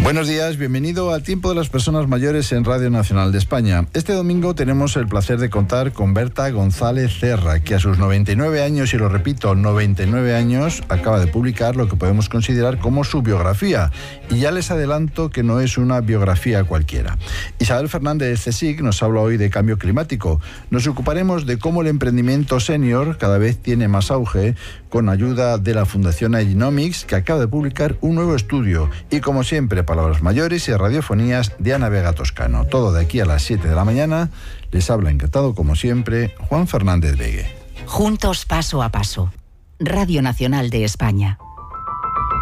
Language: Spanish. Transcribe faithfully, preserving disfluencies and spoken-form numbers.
Buenos días, bienvenido al Tiempo de las Personas Mayores en Radio Nacional de España. Este domingo tenemos el placer de contar con Berta González Serra, que a sus noventa y nueve años, y lo repito, noventa y nueve años, acaba de publicar lo que podemos considerar como su biografía. Y ya les adelanto que no es una biografía cualquiera. Isabel Fernández de CSIC nos habla hoy de cambio climático. Nos ocuparemos de cómo el emprendimiento senior cada vez tiene más auge, con ayuda de la Fundación Agenomics, que acaba de publicar un nuevo estudio. Y como siempre, palabras mayores y radiofonías de Ana Vega Toscano. Todo de aquí a las siete de la mañana. Les habla encantado, como siempre, Juan Fernández Vegue. Juntos paso a paso. Radio Nacional de España.